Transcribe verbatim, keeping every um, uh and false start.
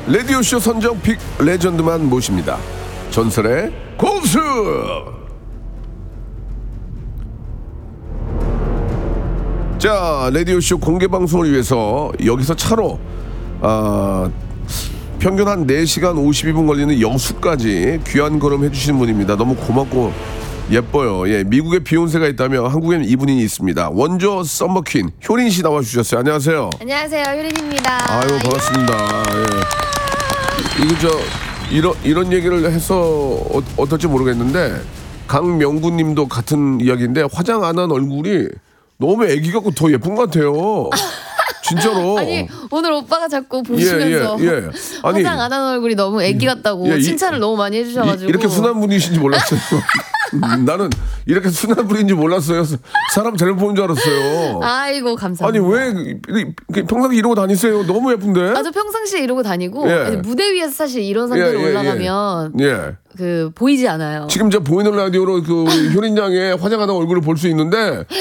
라디오쇼 선정 빅 레전드만 모십니다. 전설의 고수. 자, 라디오쇼 공개방송을 위해서 여기서 차로 아, 평균 한 네 시간 오십이 분 걸리는 여수까지 귀한 걸음 해주시는 분입니다. 너무 고맙고 예뻐요. 예, 미국에 비욘세가 있다면 한국에는 이분이 있습니다. 원조 썸머퀸 효린 씨 나와주셨어요. 안녕하세요. 안녕하세요, 효린입니다. 아유, 반갑습니다. 예. 이거 저 이런 이런 얘기를 해서 어, 어떨지 모르겠는데 강명구님도 같은 이야기인데 화장 안 한 얼굴이 너무 애기 같고 더 예쁜 것 같아요. 진짜로. 아니 오늘 오빠가 자꾸 보시면서 예, 예, 예. 아니, 화장 안 한 얼굴이 너무 애기 같다고 예, 이, 칭찬을 너무 많이 해주셔가지고 이, 이렇게 순한 분이신지 몰랐어요. 나는 이렇게 순한 분인지 몰랐어요. 사람 잘못 보는 줄 알았어요. 아이고 감사합니다. 아니 왜 평상시 이러고 다니세요? 너무 예쁜데. 아주 평상시에 이러고 다니고 예. 아니, 무대 위에서 사실 이런 상태로 예, 예, 올라가면 예. 예. 그 보이지 않아요. 지금 저 보이는 라디오로 그 효린 양의 화장하는 얼굴을 볼 수 있는데